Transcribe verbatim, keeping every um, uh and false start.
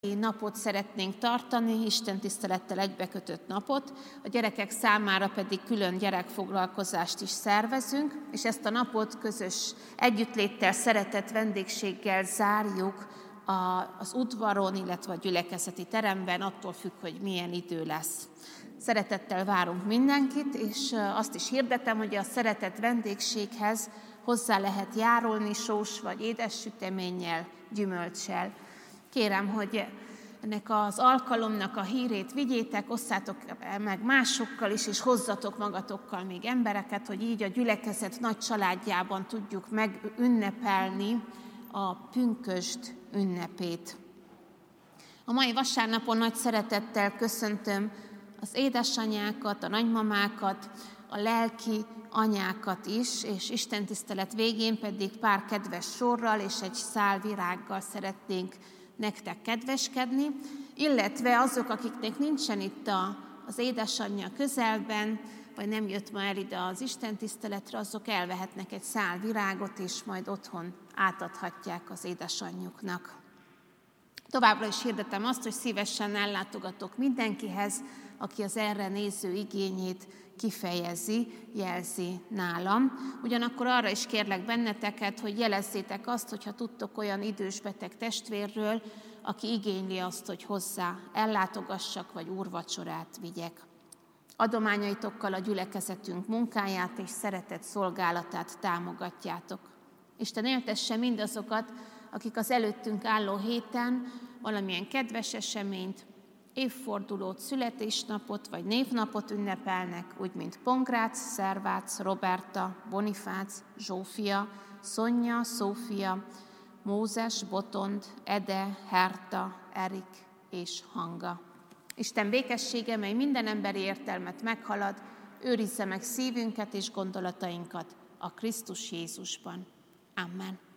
napot szeretnénk tartani, Isten tisztelettel egybekötött napot, a gyerekek számára pedig külön gyerekfoglalkozást is szervezünk, és ezt a napot közös együttléttel, szeretett vendégséggel zárjuk az udvaron, illetve a gyülekezeti teremben, attól függ, hogy milyen idő lesz. Szeretettel várunk mindenkit, és azt is hirdetem, hogy a szeretett vendégséghez hozzá lehet járulni sós vagy édes süteménnyel, gyümölccsel. Kérem, hogy ennek az alkalomnak a hírét vigyétek, osszátok meg másokkal is, és hozzatok magatokkal még embereket, hogy így a gyülekezet nagy családjában tudjuk megünnepelni a pünkösd ünnepét. A mai vasárnapon nagy szeretettel köszöntöm az édesanyákat, a nagymamákat, a lelki anyákat is, és istentisztelet végén pedig pár kedves sorral és egy szál virággal szeretnénk nektek kedveskedni, illetve azok, akiknek nincsen itt a, az édesanyja közelben, vagy nem jött ma el ide az istentiszteletre, azok elvehetnek egy szál virágot, és majd otthon átadhatják az édesanyjuknak. Továbbra is hirdetem azt, hogy szívesen ellátogatok mindenkihez, aki az erre néző igényét kifejezi, jelzi nálam. Ugyanakkor arra is kérlek benneteket, hogy jelezzétek azt, hogyha tudtok olyan idős beteg testvérről, aki igényli azt, hogy hozzá ellátogassak, vagy úrvacsorát vigyek. Adományaitokkal a gyülekezetünk munkáját és szeretett szolgálatát támogatjátok. Isten éltesse mindazokat, akik az előttünk álló héten valamilyen kedves eseményt, évfordulót, születésnapot vagy névnapot ünnepelnek, úgy mint Pongrác, Szervác, Roberta, Bonifác, Zsófia, Szonya, Szófia, Mózes, Botond, Ede, Herta, Erik és Hanga. Isten békessége, mely minden emberi értelmet meghalad, őrizze meg szívünket és gondolatainkat a Krisztus Jézusban. Amen.